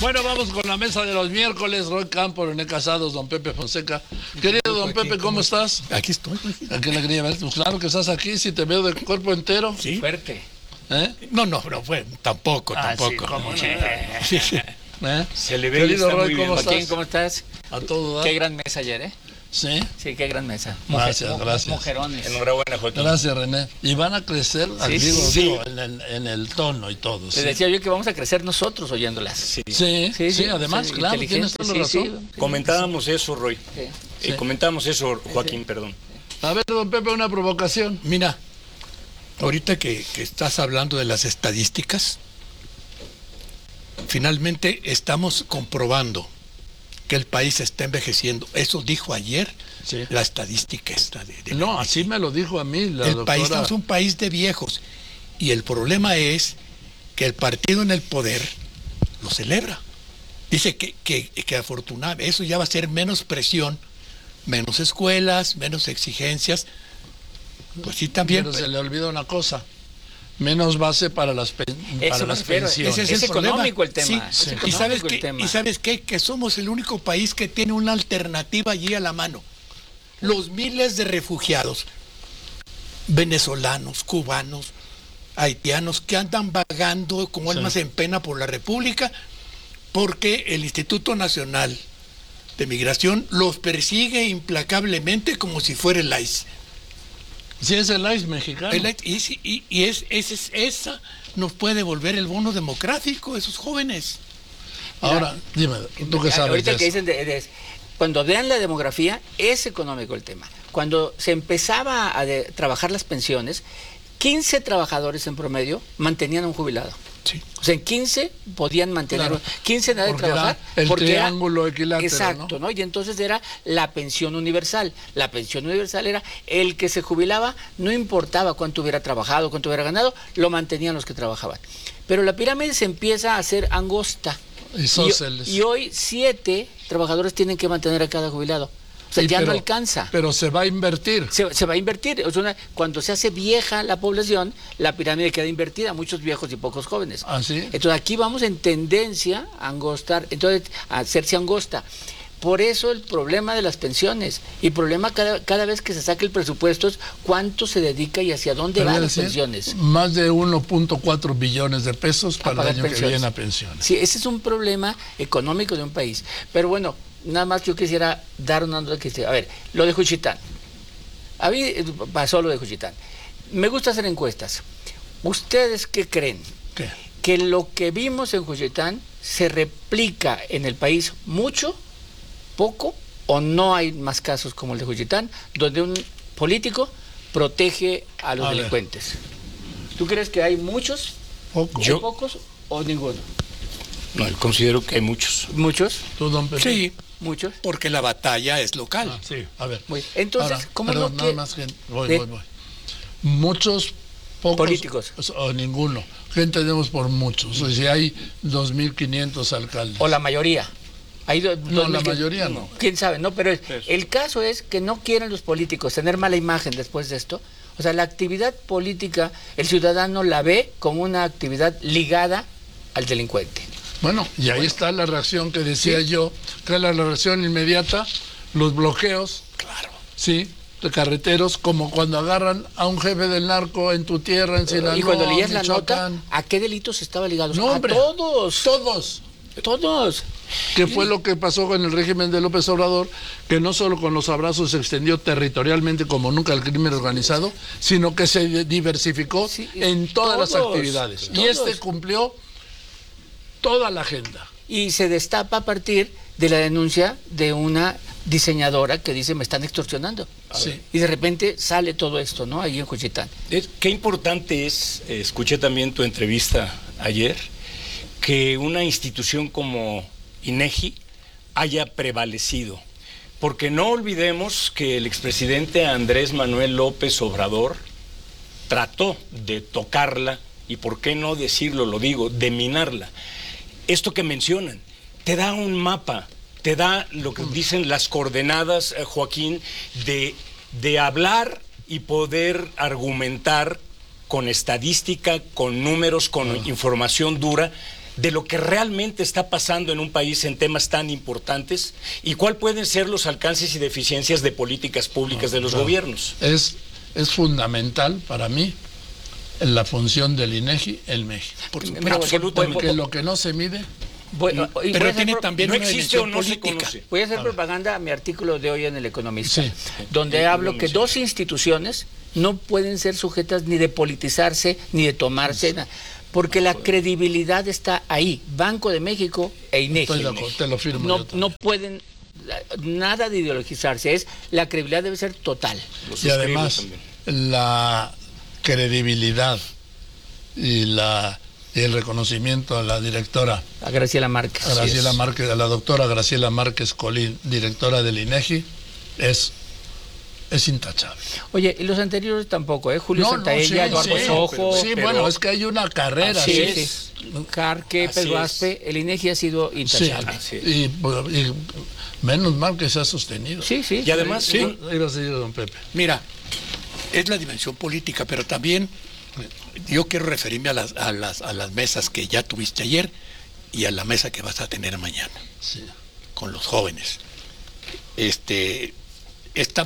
Bueno, vamos con la mesa de los miércoles. Roy Campos, René Casados, don Pepe Fonseca. Querido don Pepe, ¿cómo estás? Aquí estoy. Aquí la quería ver. Pues claro que estás aquí, si te veo de cuerpo entero. Sí. Fuerte. ¿Eh? No, fue, tampoco. Sí, ¿cómo? Sí. ¿Eh? Se le ve. Querido Está Roy, muy bien. ¿cómo estás? Joaquín, ¿cómo estás? A todo dar. Qué gran mesa ayer, ¿eh? Sí. Sí, qué gran mesa. Gracias. Mujerones. Enhorabuena, Joaquín. Gracias, René. Y van a crecer, Sí, digo, en el tono y todo. Les Sí, decía yo que vamos a crecer nosotros oyéndolas. sí, además, sí, claro, tienes toda la razón. Comentábamos eso, Roy. Sí. Comentábamos eso, Joaquín, perdón. A ver, don Pepe, una provocación. Mira, ahorita que estás hablando de las estadísticas, finalmente estamos comprobando que el país está envejeciendo. Eso dijo ayer la estadística esta de No, así me lo dijo a mí la el doctora. país es un país de viejos y el problema es que el partido en el poder lo celebra. Dice que afortunadamente eso ya va a ser menos presión, menos escuelas, menos exigencias. Pues sí, también. Pero se le olvida una cosa. Menos base para las pensiones. Ese es es el económico problema. el tema. Sí. Es ¿Y sabes económico el qué? tema. ¿Y sabes qué? Que somos el único país que tiene una alternativa allí a la mano. Los miles de refugiados, venezolanos, cubanos, haitianos, que andan vagando como almas en pena por la República, porque el Instituto Nacional de Migración los persigue implacablemente como si fuera el ICE. Sí, es el ICE mexicano. Esa nos puede devolver el bono democrático, esos jóvenes. Ahora, dime, tú qué sabes. Ahorita de que eso. dicen, cuando vean la demografía, es económico el tema. Cuando se empezaba a trabajar las pensiones, 15 trabajadores en promedio mantenían a un jubilado. Sí. O sea, en 15 podían mantener, Claro. 15 de Porque trabajar. era el porque triángulo equilátero, exacto, ¿no? Y entonces era la pensión universal. La pensión universal era el que se jubilaba, no importaba cuánto hubiera trabajado, cuánto hubiera ganado, lo mantenían los que trabajaban. Pero la pirámide se empieza a hacer angosta. Y hoy 7 trabajadores tienen que mantener a cada jubilado. O sea, no alcanza. Pero se va a invertir. Se va a invertir. O sea, cuando se hace vieja la población, la pirámide queda invertida, muchos viejos y pocos jóvenes. ¿Ah, sí? Entonces aquí vamos en tendencia a angostar, entonces a hacerse angosta. Por eso el problema de las pensiones. Y el problema cada vez que se saque el presupuesto es cuánto se dedica y hacia dónde van las pensiones. Más de 1.4 billones de pesos para el año pensiones. que viene a pensiones. Sí, ese es un problema económico de un país. Pero bueno, nada más yo quisiera dar una nota que... A ver, lo de Juchitán. A mí pasó lo de Juchitán. Me gusta hacer encuestas. ¿Ustedes qué creen? ¿Qué? ¿Que lo que vimos en Juchitán se replica en el país mucho, poco, o no hay más casos como el de Juchitán, donde un político protege a los delincuentes? ¿Tú crees que hay muchos, pocos o ninguno? No, yo considero que hay muchos. ¿Muchos? ¿Tú, don Pepe? Sí, ¿Muchos? porque la batalla es local. Sí, a ver. Entonces, ahora, ¿cómo perdón, no nada que... más que voy. Muchos, pocos. Políticos. O ninguno. ¿Qué entendemos por muchos? O sea, si hay 2.500 alcaldes. O la mayoría. No, la mayoría no. ¿Quién sabe? No, pero el caso es que no quieren los políticos tener mala imagen después de esto. O sea, la actividad política, el ciudadano la ve como una actividad ligada al delincuente. Bueno, y ahí está la reacción que decía yo, que es la reacción inmediata, los bloqueos, Claro. sí, de carreteros, como cuando agarran a un jefe del narco en tu tierra, en Sinaloa, Y cuando leías la Michoacán. nota, ¿a qué delitos estaba ligado? No, hombre, a todos. Todos. Que fue lo que pasó con el régimen de López Obrador, que no solo con los abrazos se extendió territorialmente como nunca el crimen organizado, sino que se diversificó en todas las actividades. Y este cumplió toda la agenda. Y se destapa a partir de la denuncia de una diseñadora que dice me están extorsionando. Sí. Y de repente sale todo esto, ¿no? Ahí en Juchitán. Qué importante es, escuché también tu entrevista ayer, que una institución como INEGI haya prevalecido. Porque no olvidemos que el expresidente Andrés Manuel López Obrador trató de tocarla, y por qué no decirlo, lo digo, de minarla. Esto que mencionan, te da un mapa, te da lo que dicen las coordenadas, Joaquín, de hablar y poder argumentar con estadística, con números, con información dura, de lo que realmente está pasando en un país en temas tan importantes y cuál pueden ser los alcances y deficiencias de políticas públicas de los gobiernos. Es fundamental para mí en la función del INEGI el MEGI. Absolutamente. Porque lo que no se mide... Pero tiene también no una existe o dimensión no se política. conoce. Voy a hacer propaganda a mi artículo de hoy en El Economista, Sí. donde hablo que dos instituciones no pueden ser sujetas ni de politizarse ni de tomarse, porque la credibilidad está ahí, Banco de México e INEGI. Estoy de acuerdo, te lo firmo. No, no pueden nada de ideologizarse, la credibilidad debe ser total. Y además, la credibilidad y el reconocimiento a la directora A Graciela Márquez. a la doctora Graciela Márquez Colín, directora del INEGI, es intachable. Oye, y los anteriores tampoco, Julio Santaella, Eduardo Sojo. Sí, bueno, es que hay una carrera. Sí. Carque, Pedro Aspe, el INEGI ha sido intachable. Y menos mal que se ha sostenido. Sí. Y además, Iba a seguir don Pepe. Mira, es la dimensión política, pero también yo quiero referirme a las mesas que ya tuviste ayer y a la mesa que vas a tener mañana con los jóvenes. Se está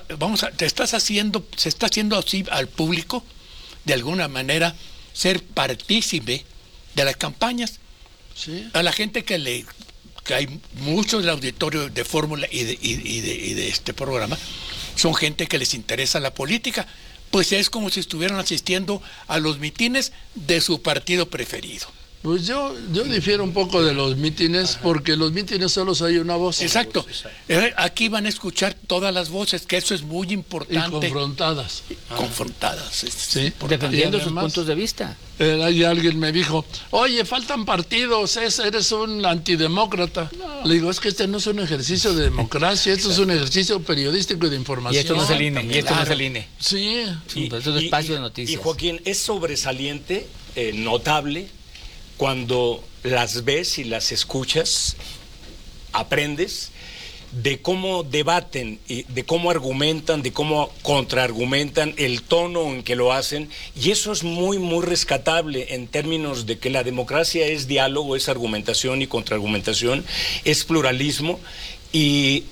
haciendo así al público, de alguna manera, ser partícipe de las campañas. Sí. A la gente que hay muchos del auditorio de Fórmula y de este programa, son gente que les interesa la política, pues es como si estuvieran asistiendo a los mitines de su partido preferido. Pues yo difiero un poco de los mítines, porque los mítines solo hay una voz. Exacto. Aquí van a escuchar todas las voces, que eso es muy importante. Y confrontadas. Confrontadas. Sí. Defendiendo Y además, sus puntos de vista. Ahí alguien me dijo, oye, faltan partidos, eres un antidemócrata. Le digo, es que este no es un ejercicio de democracia, esto es un ejercicio periodístico y de información. Y esto no es el INE. Sí. Es un espacio de noticias. Y Joaquín, es sobresaliente, notable, cuando las ves y las escuchas, aprendes de cómo debaten, de cómo argumentan, de cómo contraargumentan, el tono en que lo hacen, y eso es muy, muy rescatable en términos de que la democracia es diálogo, es argumentación y contraargumentación, es pluralismo, y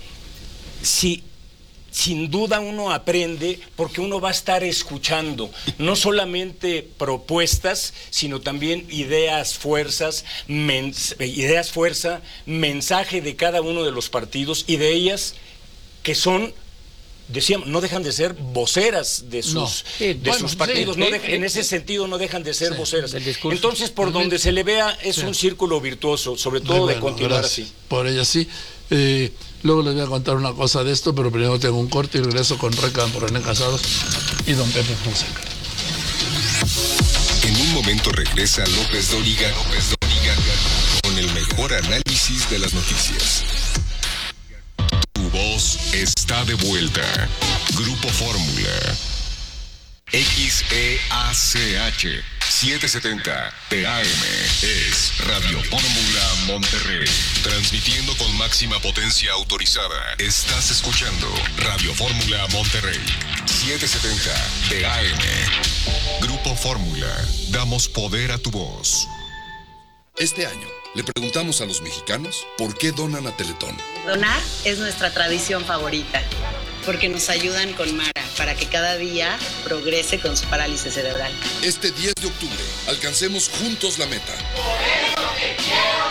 sin duda uno aprende porque uno va a estar escuchando no solamente propuestas, sino también ideas fuerza, mensaje de cada uno de los partidos y de ellas que son, decíamos, no dejan de ser voceras de sus partidos, en ese sentido no dejan de ser voceras. Entonces, por donde se le vea, es un círculo virtuoso, sobre todo de continuar así. Por ella sí. Luego les voy a contar una cosa de esto, pero primero tengo un corte y regreso con Reca por René Casados y don Pepe Fonseca. En un momento regresa López Dóriga con el mejor análisis de las noticias. Tu voz está de vuelta. Grupo Fórmula. XEACH 770 TAM es Radio Fórmula Monterrey. Transmitiendo con máxima potencia autorizada. Estás escuchando Radio Fórmula Monterrey 770 TAM. Grupo Fórmula. Damos poder a tu voz. Este año le preguntamos a los mexicanos por qué donan a Teletón. Donar es nuestra tradición favorita, porque nos ayudan con Mara para que cada día progrese con su parálisis cerebral. Este 10 de octubre, alcancemos juntos la meta. Por eso te quiero,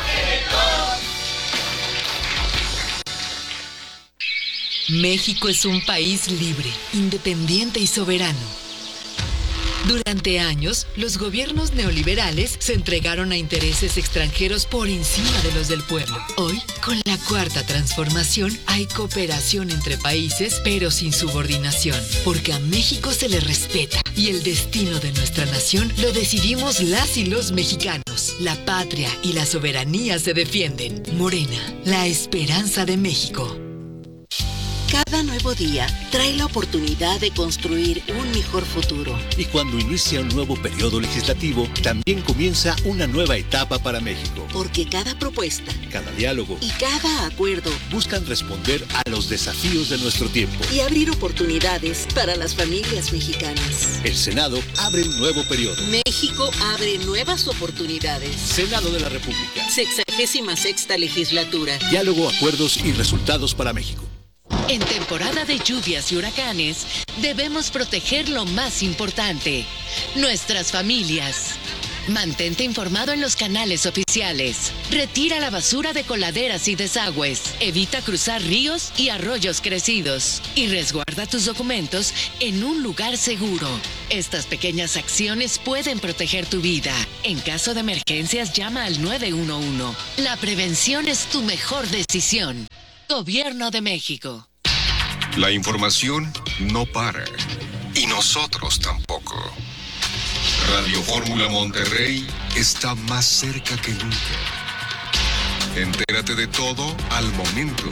Teletón. México es un país libre, independiente y soberano. Durante años, los gobiernos neoliberales se entregaron a intereses extranjeros por encima de los del pueblo. Hoy, con la Cuarta Transformación, hay cooperación entre países, pero sin subordinación, porque a México se le respeta y el destino de nuestra nación lo decidimos las y los mexicanos. La patria y la soberanía se defienden. Morena, la esperanza de México. Cada nuevo día trae la oportunidad de construir un mejor futuro. Y cuando inicia un nuevo periodo legislativo, también comienza una nueva etapa para México. Porque cada propuesta, cada diálogo y cada acuerdo buscan responder a los desafíos de nuestro tiempo y abrir oportunidades para las familias mexicanas. El Senado abre un nuevo periodo. México abre nuevas oportunidades. Senado de la República. 66ª legislatura. Diálogo, acuerdos y resultados para México. En temporada de lluvias y huracanes, debemos proteger lo más importante, nuestras familias. Mantente informado en los canales oficiales. Retira la basura de coladeras y desagües. Evita cruzar ríos y arroyos crecidos. Y resguarda tus documentos en un lugar seguro. Estas pequeñas acciones pueden proteger tu vida. En caso de emergencias, llama al 911. La prevención es tu mejor decisión. Gobierno de México. La información no para. Y nosotros tampoco. Radio Fórmula Monterrey está más cerca que nunca. Entérate de todo al momento.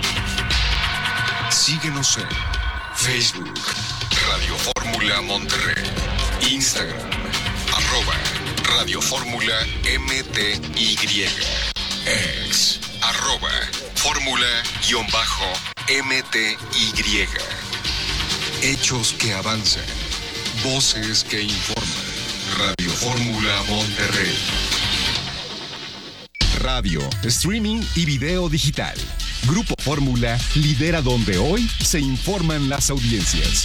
Síguenos en Facebook, Radio Fórmula Monterrey, Instagram, @Radio Fórmula MTY, X, @Fórmula_MTY. Hechos que avanzan, voces que informan. Radio Fórmula Monterrey. Radio, streaming y video digital. Grupo Fórmula lidera donde hoy se informan las audiencias.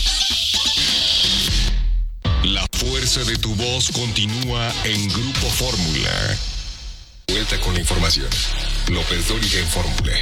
La fuerza de tu voz continúa en Grupo Fórmula. Vuelta con la información. López Dóriga en Fórmula.